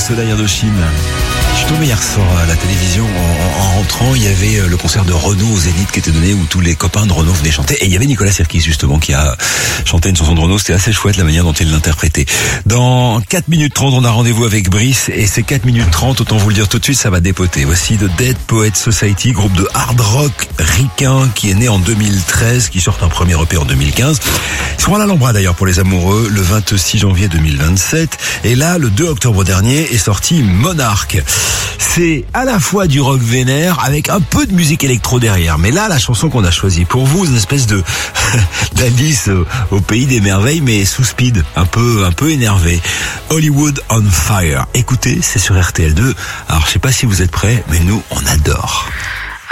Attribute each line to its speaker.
Speaker 1: Soleil Indochine. Je suis tombé hier soir à la télévision en rentrant, il y avait le concert de Renaud au Zénith qui était donné où tous les copains de Renaud venaient chanter et il y avait Nicolas Sirkis justement qui a chanté une chanson de Renaud. C'était assez chouette la manière dont il l'interprétait. Dans 4 minutes 30 on a rendez-vous avec Brice et ces 4 minutes 30, autant vous le dire tout de suite, ça va dépoter. Voici The Dead Poets Society, groupe de hard rock ricain qui est né en 2013, qui sort un premier EP en 2015. Ils seront à l'Alhambra d'ailleurs pour les amoureux le 26 janvier 2027 et là le 2 octobre dernier est sorti Monarch. C'est à la fois du rock vénère avec un peu de musique électro derrière. Mais là, la chanson qu'on a choisie pour vous, une espèce de d'Alice au pays des merveilles, mais sous speed, un peu énervé. Hollywood on Fire. Écoutez, c'est sur RTL2. Alors, je sais pas si vous êtes prêts, mais nous, on adore.